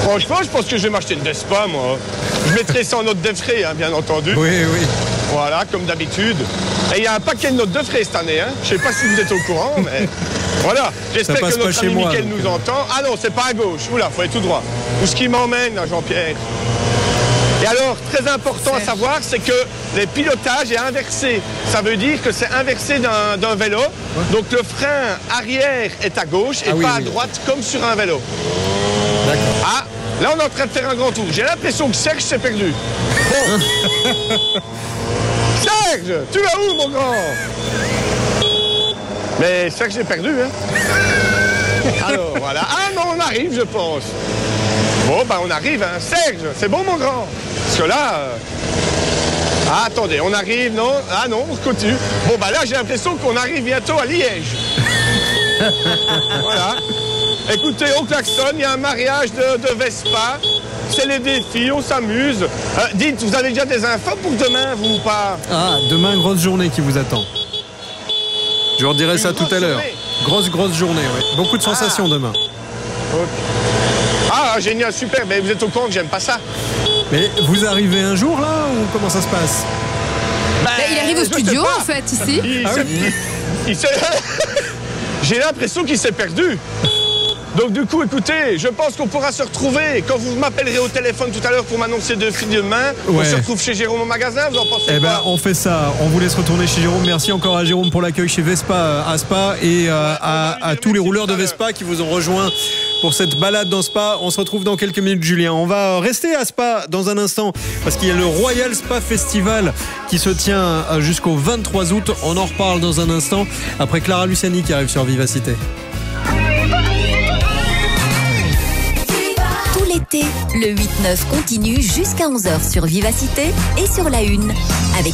Franchement, je pense que je vais m'acheter une Vespa, moi. Je mettrai ça en note de frais, hein, bien entendu. Oui, oui. Voilà, comme d'habitude. Et il y a un paquet de notes de frais cette année, hein. Je sais pas si vous êtes au courant, mais voilà. J'espère que notre ami Mickaël nous entend. Ah non, c'est pas à gauche. Oula, faut aller tout droit. Où ce qui m'emmène, là, Jean-Pierre? Et alors, très important à savoir, c'est que le pilotage est inversé. Ça veut dire que c'est inversé d'un vélo. Ouais. Donc le frein arrière est à gauche et pas à droite, comme sur un vélo. D'accord. Ah, là on est en train de faire un grand tour. J'ai l'impression que Serge s'est perdu. Bon. Serge, tu vas où, mon grand? Mais Serge est perdu, hein? Alors, voilà. Ah non, on arrive, je pense. Bon, ben on arrive, hein. Serge, c'est bon, mon grand? Parce que là... Ah, attendez, on arrive, non? Ah non, on continue. Bon, ben là, j'ai l'impression qu'on arrive bientôt à Liège. Voilà. Écoutez, au klaxon, il y a un mariage de Vespa. C'est les défis, on s'amuse. Dites, vous avez déjà des infos pour demain, vous, ou pas? Ah, demain, grosse journée qui vous attend. Je vous redirai ça tout à l'heure. Grosse journée, oui. Beaucoup de sensations demain. Okay. Ah, génial, super. Mais vous êtes au courant que j'aime pas ça. Mais vous arrivez un jour, là, ou comment ça se passe? Il arrive au studio, en fait, ici. J'ai l'impression qu'il s'est perdu. Donc du coup, écoutez, je pense qu'on pourra se retrouver. Quand vous m'appellerez au téléphone tout à l'heure pour m'annoncer de filles demain, on se retrouve chez Jérôme au magasin, vous en pensez quoi? Eh ben, on fait ça. On vous laisse retourner chez Jérôme. Merci encore à Jérôme pour l'accueil chez Vespa à Spa et à tous les rouleurs de Vespa qui vous ont rejoint pour cette balade dans Spa. On se retrouve dans quelques minutes, Julien. On va rester à Spa dans un instant parce qu'il y a le Royal Spa Festival qui se tient jusqu'au 23 août. On en reparle dans un instant après Clara Luciani qui arrive sur Vivacité. L'été, le 8-9 continue jusqu'à 11h sur Vivacité et sur la Une. Avec